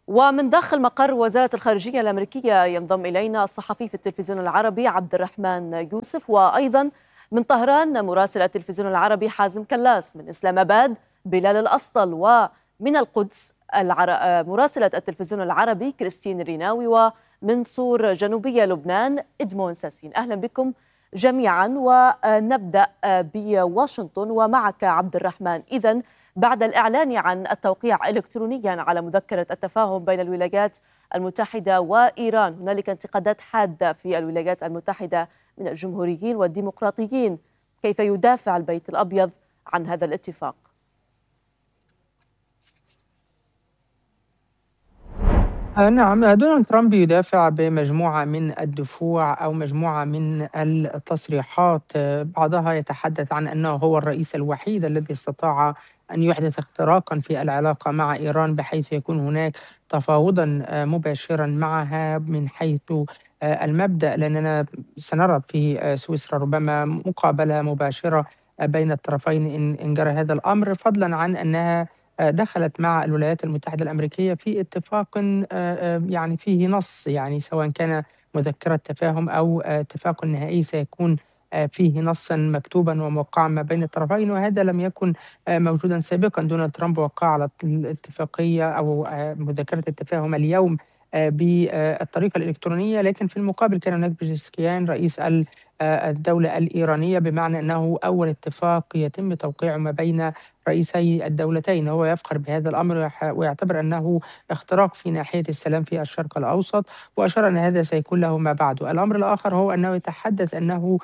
ومن داخل مقر وزارة الخارجية الأمريكية ينضم إلينا الصحفي في التلفزيون العربي عبد الرحمن يوسف، وأيضا من طهران مراسل التلفزيون العربي حازم كلاس، من إسلام آباد بلال الأسطل، ومن القدس مراسلة التلفزيون العربي كريستين ريناوي، ومن صور جنوبية لبنان إدمون ساسين. أهلا بكم جميعا، ونبدأ بواشنطن ومعك عبد الرحمن. إذن بعد الإعلان عن التوقيع إلكترونيا على مذكرة التفاهم بين الولايات المتحدة وإيران، هنالك انتقادات حادة في الولايات المتحدة من الجمهوريين والديمقراطيين. كيف يدافع البيت الأبيض عن هذا الاتفاق؟ نعم، دونالد ترامب يدافع بمجموعة من الدفوع أو مجموعة من التصريحات، بعضها يتحدث عن أنه هو الرئيس الوحيد الذي استطاع أن يحدث اختراقا في العلاقة مع إيران، بحيث يكون هناك تفاوضا مباشرا معها من حيث المبدأ، لأننا سنرى في سويسرا ربما مقابلة مباشرة بين الطرفين إن جرى هذا الأمر، فضلا عن أنها دخلت مع الولايات المتحدة الأمريكية في اتفاق يعني فيه نص، يعني سواء كان مذكرة تفاهم أو اتفاق نهائي سيكون فيه نصا مكتوبا وموقعا ما بين الطرفين، وهذا لم يكن موجودا سابقا. دونالد ترامب وقع على الاتفاقية أو مذكرة التفاهم اليوم بالطريقة الإلكترونية، لكن في المقابل كان هناك بيزسكيان رئيس الدولة الإيرانية، بمعنى أنه أول اتفاق يتم توقيعه ما بين رئيسي الدولتين. هو يفخر بهذا الأمر ويعتبر أنه اختراق في ناحية السلام في الشرق الأوسط، وأشار أن هذا سيكون له ما بعده. الأمر الآخر هو أنه يتحدث أنه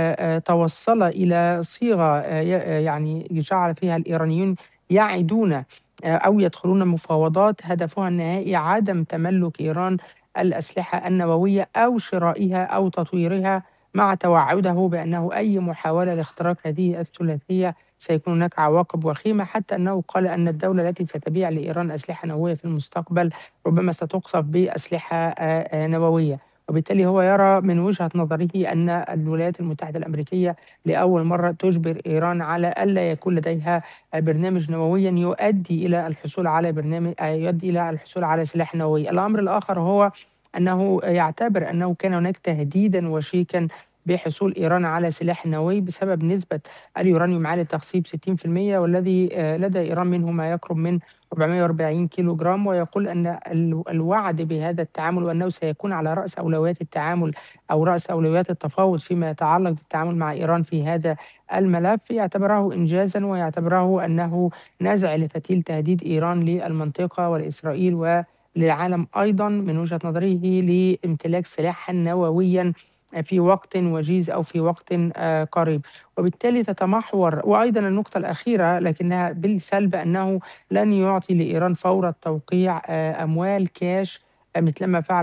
توصل إلى صيغة يعني جعل فيها الإيرانيون يعدون أو يدخلون مفاوضات هدفها النهائي عدم تملك إيران الأسلحة النووية أو شرائها أو تطويرها، مع توعده بأنه أي محاولة لاختراق هذه الثلاثية سيكون هناك عواقب وخيمة، حتى أنه قال أن الدولة التي ستبيع لإيران أسلحة نووية في المستقبل ربما ستقصف بأسلحة نووية. وبالتالي هو يرى من وجهة نظره أن الولايات المتحدة الأمريكية لأول مرة تجبر إيران على ألا يكون لديها برنامج نوويا يؤدي إلى الحصول على برنامج يؤدي إلى الحصول على سلاح نووي. الأمر الآخر هو أنه يعتبر أنه كان هناك تهديدا وشيكا بحصول إيران على سلاح نووي بسبب نسبة اليورانيوم عالي التخصيب 60%، والذي لدى إيران منه ما يقرب من 440 كيلو جرام، ويقول أن الوعد بهذا التعامل وأنه سيكون على رأس أولويات التعامل أو رأس أولويات التفاوض فيما يتعلق بالتعامل مع إيران في هذا الملف، يعتبره إنجازا ويعتبره أنه نزع لفتيل تهديد إيران للمنطقة ولإسرائيل وللعالم أيضا من وجهة نظره لامتلاك سلاحا نوويا في وقت وجيز أو في وقت قريب. وبالتالي تتمحور، وأيضا النقطة الأخيرة لكنها بالسلب، أنه لن يعطي لإيران فور التوقيع أموال كاش مثلما فعل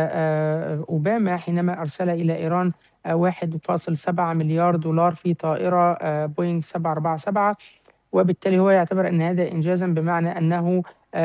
أوباما حينما أرسل إلى إيران 1.7 مليار دولار في طائرة بوينغ 747. وبالتالي هو يعتبر أن هذا إنجازا، بمعنى أنه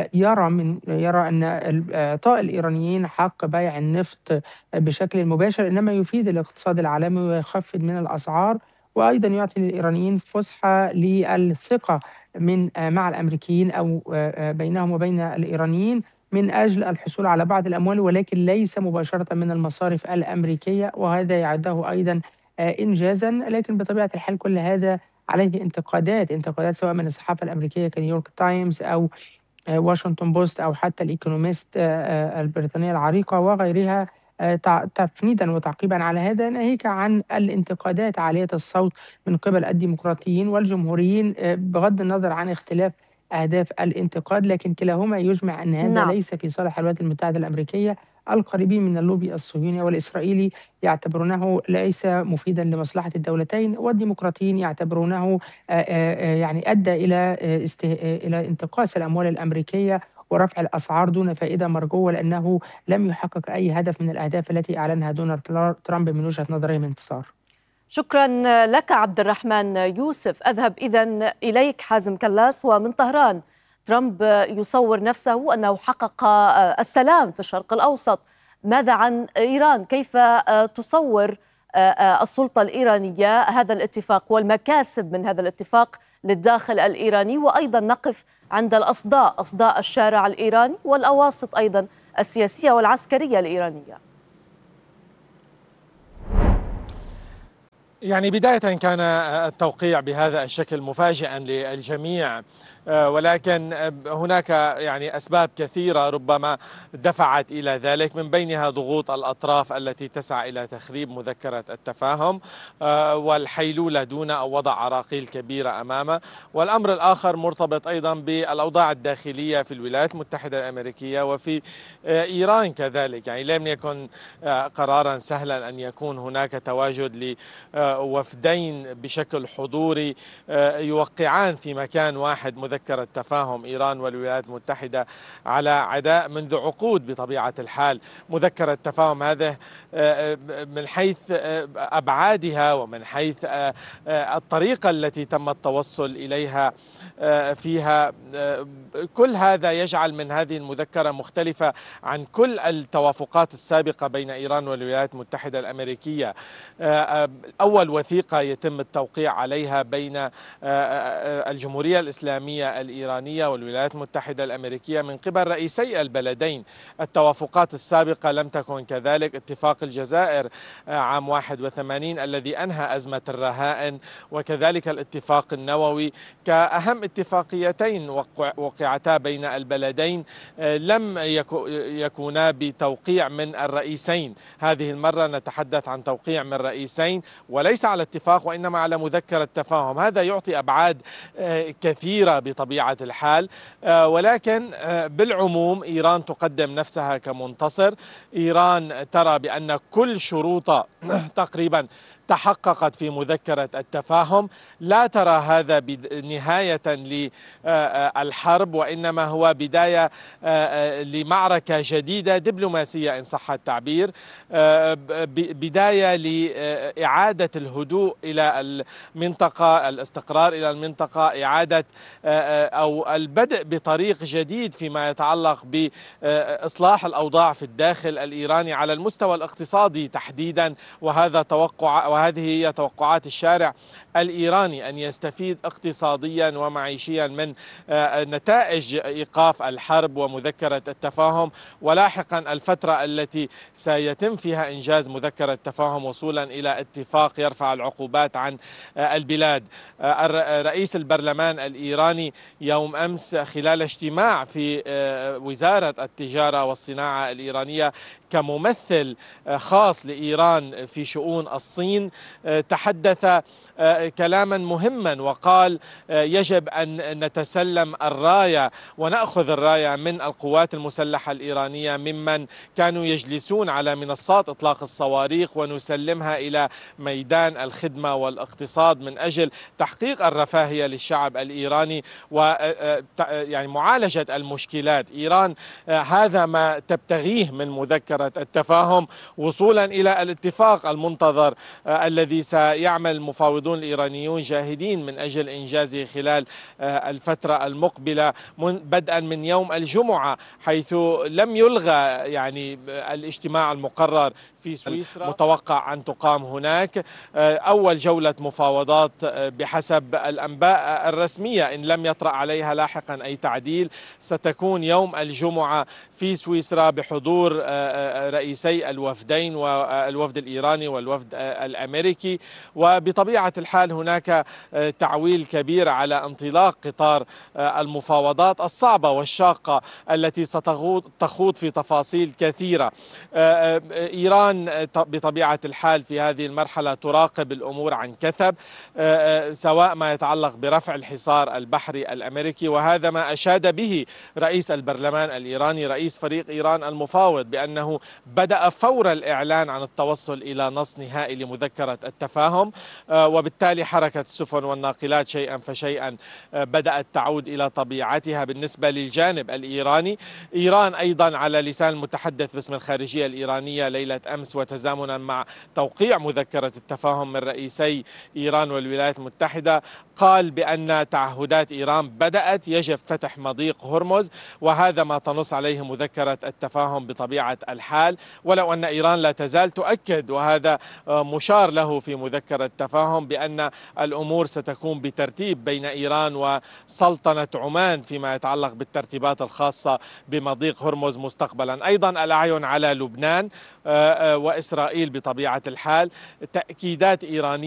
يرى أن إعطاء الإيرانيين حق بيع النفط بشكل مباشر إنما يفيد الاقتصاد العالمي ويخفض من الأسعار، وأيضا يعطي للإيرانيين فسحة للثقة من مع الأمريكيين أو بينهم وبين الإيرانيين من أجل الحصول على بعض الأموال، ولكن ليس مباشرة من المصارف الأمريكية، وهذا يعده أيضا إنجازا. لكن بطبيعة الحال كل هذا عليه انتقادات سواء من الصحافة الأمريكية كنيويورك تايمز أو واشنطن بوست أو حتى الإيكونوميست البريطانية العريقة وغيرها، تفنيدا وتعقيبا على هذا، ناهيك عن الانتقادات عالية الصوت من قبل الديمقراطيين والجمهوريين، بغض النظر عن اختلاف أهداف الانتقاد، لكن كلاهما يجمع أن هذا نعم. ليس في صالح الولايات المتحدة الأمريكية. القريبين من اللوبي الصهيوني والإسرائيلي يعتبرونه ليس مفيدا لمصلحة الدولتين، والديمقراطيين يعتبرونه يعني أدى إلى إلى انتقاص الأموال الأمريكية ورفع الأسعار دون فائدة مرجوة، لأنه لم يحقق أي هدف من الأهداف التي أعلنها دونالد ترامب من وجهة نظره من انتصار. شكرا لك عبد الرحمن يوسف. أذهب إذن إليك حازم كلاس، ومن طهران ترامب يصور نفسه أنه حقق السلام في الشرق الأوسط. ماذا عن إيران؟ كيف تصور السلطة الإيرانية هذا الاتفاق والمكاسب من هذا الاتفاق للداخل الإيراني، وأيضا نقف عند أصداء الشارع الإيراني والأواسط أيضا السياسية والعسكرية الإيرانية. يعني بداية كان التوقيع بهذا الشكل مفاجئا للجميع، ولكن هناك يعني أسباب كثيرة ربما دفعت إلى ذلك، من بينها ضغوط الأطراف التي تسعى إلى تخريب مذكرة التفاهم والحيلولة دون أو وضع عراقيل كبيرة أمامه. والأمر الآخر مرتبط أيضا بالأوضاع الداخلية في الولايات المتحدة الأمريكية وفي إيران كذلك. يعني لم يكن قرارا سهلا أن يكون هناك تواجد لوفدين بشكل حضوري يوقعان في مكان واحد مذكرة تفاهم، إيران والولايات المتحدة، على عداء منذ عقود بطبيعة الحال. مذكرة تفاهم هذه من حيث أبعادها ومن حيث الطريقة التي تم التوصل إليها فيها، كل هذا يجعل من هذه المذكرة مختلفة عن كل التوافقات السابقة بين إيران والولايات المتحدة الأمريكية. أول وثيقة يتم التوقيع عليها بين الجمهورية الإسلامية الإيرانية والولايات المتحدة الأمريكية من قبل رئيسي البلدين. التوافقات السابقة لم تكن كذلك. اتفاق الجزائر عام 81 الذي أنهى أزمة الرهائن، وكذلك الاتفاق النووي كأهم اتفاقيتين وقعتا بين البلدين لم يكونا بتوقيع من الرئيسين. هذه المرة نتحدث عن توقيع من رئيسين وليس على اتفاق وإنما على مذكرة تفاهم. هذا يعطي أبعاد كثيرة بطبيعة الحال، ولكن بالعموم إيران تقدم نفسها كمنتصر. إيران ترى بأن كل شروط تقريبا تحققت في مذكرة التفاهم. لا ترى هذا نهاية للحرب، وإنما هو بداية لمعركة جديدة دبلوماسية إن صح التعبير، بداية لإعادة الهدوء إلى المنطقة، الاستقرار إلى المنطقة، إعادة أو البدء بطريق جديد فيما يتعلق بإصلاح الأوضاع في الداخل الإيراني على المستوى الاقتصادي تحديدا. وهذه هي توقعات الشارع الإيراني، أن يستفيد اقتصاديا ومعيشيا من نتائج إيقاف الحرب ومذكرة التفاهم، ولاحقا الفترة التي سيتم فيها إنجاز مذكرة التفاهم وصولا إلى اتفاق يرفع العقوبات عن البلاد. رئيس البرلمان الإيراني يوم أمس خلال اجتماع في وزارة التجارة والصناعة الإيرانية كممثل خاص لإيران في شؤون الصين تحدث كلاما مهما وقال يجب أن نتسلم الراية ونأخذ الراية من القوات المسلحة الإيرانية ممن كانوا يجلسون على منصات إطلاق الصواريخ، ونسلمها إلى ميدان الخدمة والاقتصاد من أجل تحقيق الرفاهية للشعب الإيراني يعني معالجة المشكلات. إيران هذا ما تبتغيه من مذكرة التفاهم وصولا إلى الاتفاق المنتظر الذي سيعمل المفاوضون الإيرانيون جاهدين من أجل إنجازه خلال الفترة المقبلة بدءا من يوم الجمعة، حيث لم يلغى يعني الاجتماع المقرر في سويسرا. متوقع أن تقام هناك أول جولة مفاوضات بحسب الأنباء الرسمية، إن لم يطرأ عليها لاحقا أي تعديل، ستكون يوم الجمعة في سويسرا بحضور رئيسي الوفدين، والوفد الإيراني والوفد الأمريكي. وبطبيعة الحال هناك تعويل كبير على انطلاق قطار المفاوضات الصعبة والشاقة التي ستخوض في تفاصيل كثيرة. إيران بطبيعة الحال في هذه المرحلة تراقب الأمور عن كثب، سواء ما يتعلق برفع الحصار البحري الأمريكي، وهذا ما أشاد به رئيس البرلمان الإيراني رئيس فريق إيران المفاوض بأنه بدأ فور الإعلان عن التوصل إلى نص نهائي لمذكرة التفاهم، وبالتالي حركة السفن والناقلات شيئا فشيئا بدأت تعود إلى طبيعتها بالنسبة للجانب الإيراني. إيران أيضا على لسان المتحدث باسم الخارجية الإيرانية ليلة أمس وتزامنا مع توقيع مذكرة التفاهم من رئيسي إيران والولايات المتحدة قال بأن تعهدات إيران بدأت، يجب فتح مضيق هرمز، وهذا ما تنص عليه مذكرة التفاهم بطبيعة الحال، ولو أن إيران لا تزال تؤكد، وهذا مشار أشار له في مذكرة التفاهم بأن الأمور ستكون بترتيب بين إيران وسلطنة عمان فيما يتعلق بالترتيبات الخاصة بمضيق هرمز مستقبلا. أيضا الأعين على لبنان وإسرائيل بطبيعة الحال، تأكيدات إيرانية